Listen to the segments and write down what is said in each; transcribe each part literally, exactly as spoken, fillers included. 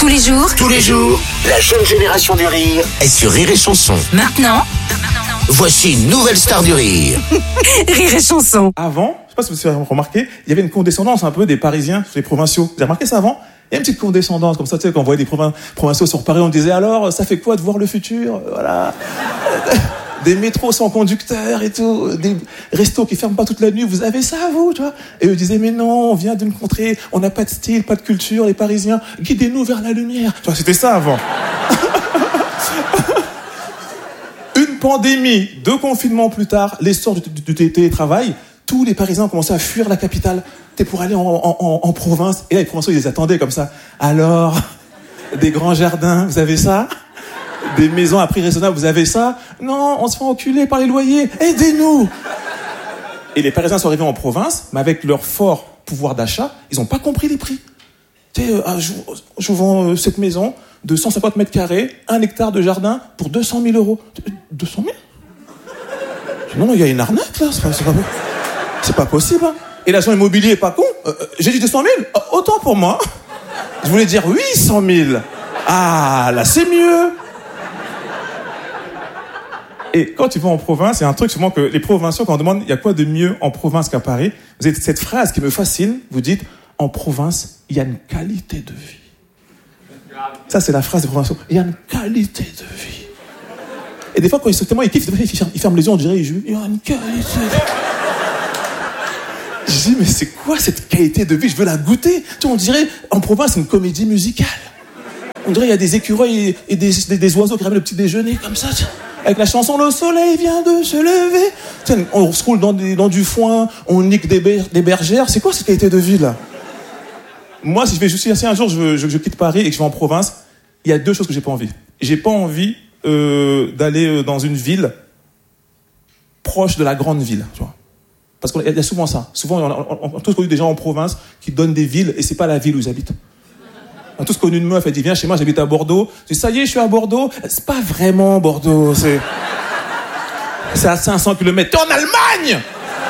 les jours. Tous les jours, la jeune génération du rire est sur Rire et Chanson. Maintenant, Voici une nouvelle star du rire. Rire et Chanson. Avant, je sais pas si vous avez remarqué, il y avait une condescendance un peu des Parisiens sur les provinciaux. Vous avez remarqué ça avant? Il y a une petite condescendance, comme ça, tu sais, quand on voyait des provin- provinciaux sur Paris, on disait alors, ça fait quoi de voir le futur? Voilà. Des métros sans conducteur et tout, des restos qui ferment pas toute la nuit, vous avez ça, vous, tu vois? Et eux disaient, mais non, on vient d'une contrée, on n'a pas de style, pas de culture, les Parisiens, guidez-nous vers la lumière. Tu vois, c'était ça avant. Une pandémie, deux confinements plus tard, l'essor du, du, du télétravail, tous les Parisiens ont commencé à fuir la capitale. T'es pour aller en, en, en, en province. Et là, les provinciaux, ils les attendaient comme ça. Alors, des grands jardins, vous avez ça? Des maisons à prix raisonnable, vous avez ça? Non, on se fait enculer par les loyers. Aidez-nous! Et les Parisiens sont arrivés en province, mais avec leur fort pouvoir d'achat, ils n'ont pas compris les prix. Tu sais, euh, ah, je, je vous vends euh, cette maison de cent cinquante mètres carrés, un hectare de jardin pour deux cent mille euros. deux cent mille? Non, non, il y a une arnaque là, c'est pas, c'est pas, c'est pas possible. Hein. Et l'agent immobilier est pas con. Euh, j'ai dit deux cent mille? euh, Autant pour moi. Je voulais dire huit cent mille. Ah, là c'est mieux. Et quand tu vas en province, il y a un truc souvent que les provinciaux, quand on demande il y a quoi de mieux en province qu'à Paris, vous avez cette phrase qui me fascine, vous dites, en province, il y a une qualité de vie. Ça, c'est la phrase des provinciaux. Il y a une qualité de vie. Et des fois, quand ils sont tellement ils kiffent, ils ferment, ils ferment les yeux, on dirait, ils jouent, il y a une qualité de vie. Je dis, mais c'est quoi cette qualité de vie? Je veux la goûter. Tu vois, on dirait, en province, c'est une comédie musicale. On dirait, il y a des écureuils et des, des, des oiseaux qui ramènent le petit déjeuner, comme ça, tiens. Avec la chanson « Le soleil vient de se lever ». Tiens, on se roule dans, des, dans du foin, on nique des, ber, des bergères. C'est quoi cette qualité de vie, là? Moi, si je vais juste, si un jour je, je, je quitte Paris et que je vais en province, il y a deux choses que j'ai pas envie. J'ai pas envie euh, d'aller dans une ville proche de la grande ville, tu vois. Parce qu'il y a souvent ça. Souvent, on a, on a tous connu des gens en province qui donnent des villes et c'est pas la ville où ils habitent. On a tous connu une meuf, elle dit viens chez moi, j'habite à Bordeaux. Je dis ça y est, je suis à Bordeaux. C'est pas vraiment Bordeaux, c'est c'est à cinq cents kilomètres. T'es en Allemagne.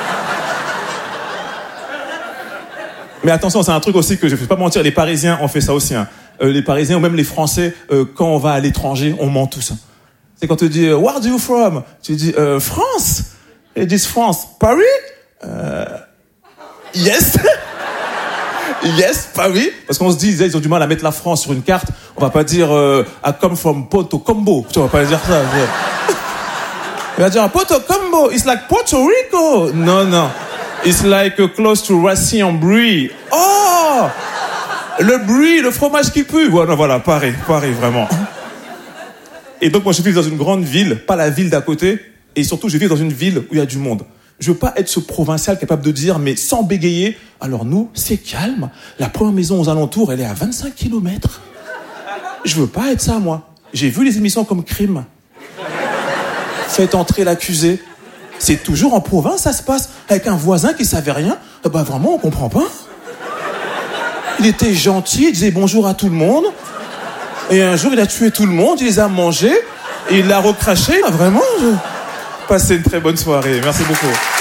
Mais attention, c'est un truc aussi que je ne vais pas mentir, les Parisiens ont fait ça aussi. Hein. Euh, les Parisiens ou même les Français, euh, quand on va à l'étranger, on ment tous. Hein. C'est quand tu dis euh, where are you from? Tu dis euh, France. Ils disent France. Paris? Euh... Yes. Yes, Paris. Parce qu'on se dit, ils ont du mal à mettre la France sur une carte. On va pas dire euh, I come from Porto Combo. Tu vas pas dire ça. Il va dire Porto Combo. It's like Puerto Rico. Non, non. It's like uh, close to Rassis en Brie. Oh, le Brie, le fromage qui pue. Voilà, voilà, Paris, Paris, vraiment. Et donc moi je vis dans une grande ville, pas la ville d'à côté. Et surtout je vis dans une ville où il y a du monde. Je veux pas être ce provincial capable de dire, mais sans bégayer, alors nous, c'est calme. La première maison aux alentours, elle est à vingt-cinq kilomètres. Je veux pas être ça, moi. J'ai vu les émissions comme Crime. Faites entrer l'accusé. C'est toujours en province, ça se passe. Avec un voisin qui savait rien. Bah vraiment, on comprend pas. Il était gentil, il disait bonjour à tout le monde. Et un jour, il a tué tout le monde, il les a mangés. Et il l'a recraché. Vraiment, je... Passez une très bonne soirée. Merci beaucoup.